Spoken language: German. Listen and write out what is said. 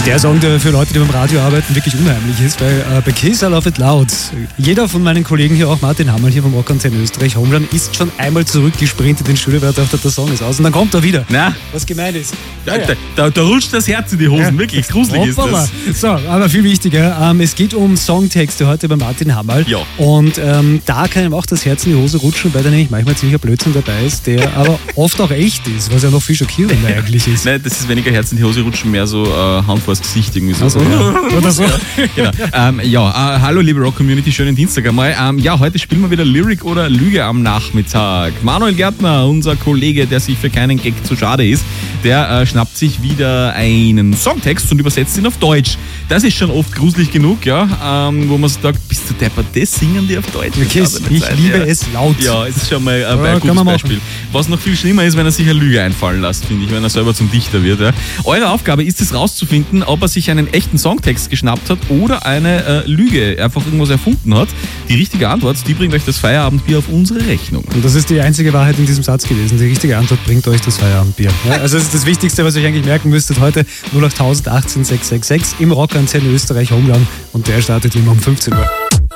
Der Song, der für Leute, die beim Radio arbeiten, wirklich unheimlich ist, weil bei Kiss I Love It Loud, jeder von meinen Kollegen hier, auch Martin Hammerl hier vom Rockantenne Österreich Homeland, ist schon einmal zurückgesprintet ins Studio, weil er dachte, der Song ist aus und dann kommt er wieder. Na, was gemeint ist. Da rutscht das Herz in die Hosen, wirklich gruselig ist das. So, aber viel wichtiger, es geht um Songtexte heute bei Martin Hammerl. Ja. Und da kann ihm auch das Herz in die Hose rutschen, weil da nämlich manchmal ziemlicher Blödsinn dabei ist, der aber oft auch echt ist, was ja noch viel schockierender eigentlich ist. Nein, das ist weniger Herz in die Hose rutschen, mehr so Hand vors Gesicht irgendwie so. Also, ja. Oder so. Ja, genau. Hallo liebe Rock-Community, schönen Dienstag einmal. Heute spielen wir wieder Lyric oder Lüge am Nachmittag. Manuel Gärtner, unser Kollege, der sich für keinen Gag zu schade ist, der schnappt sich wieder einen Songtext und übersetzt ihn auf Deutsch. Das ist schon oft gruselig genug, ja, wo man sagt, bist du deppert, das singen die auf Deutsch? Okay, ich liebe es laut. Ja, es ist schon mal ein gutes Beispiel. Was noch viel schlimmer ist, wenn er sich eine Lüge einfallen lässt, finde ich, wenn er selber zum Dichter wird. Ja. Eure Aufgabe ist es rauszufinden, ob er sich einen echten Songtext geschnappt hat oder eine Lüge, einfach irgendwas erfunden hat. Die richtige Antwort, die bringt euch das Feierabendbier auf unsere Rechnung. Und das ist die einzige Wahrheit in diesem Satz gewesen. Die richtige Antwort bringt euch das Feierabendbier. Ja, also das ist das Wichtigste, was ihr euch eigentlich merken müsstet heute. 08000 18 666 im Rockantenne Österreich Homeland und der startet immer um 15 Uhr.